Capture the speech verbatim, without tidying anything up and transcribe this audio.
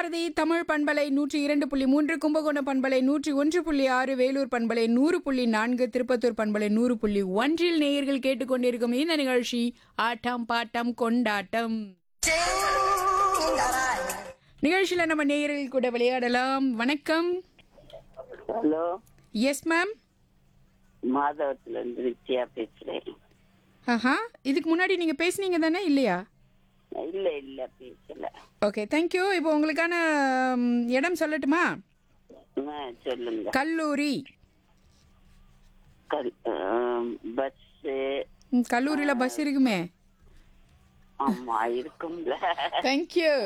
பாரதி தமிழ் பண்பலை நூற்றி இரண்டு புள்ளி மூன்று, கும்பகோணம் பண்பலை நூற்றி ஒன்று புள்ளி ஆறு, வேலூர் பண்பலை நூறு புள்ளி நான்கு, திருப்பத்தூர் பண்பலை நூறு புள்ளி ஒன்றில் நேயர்கள் கேட்டுக்கொண்டிருக்கும் இந்த நிகழ்ச்சி ஆட்டம் பாட்டம் கொண்டாட்டம். நிகழ்ச்சியில நம்ம நேயர்கள் கூட விளையாடலாம். வணக்கம். ஹலோ. Yes ma'am. மாதவத்துல இருந்து வித்யா பேசுறேன். ஆஹா, இதுக்கு முன்னாடி நீங்க பேசுனீங்க தானே? இல்லையா? இல்ல இல்ல பேசல. Okay, thank you. இப்போ உங்களுக்கான ம், இடம் சொல்லட்டுமா? ஆ, சொல்லுங்க. கல்லூரி. பஸ். ம், கல்லூரியில பஸ் இருக்குமே. ஆமா இருக்கும்ல. தேங்க்யூ.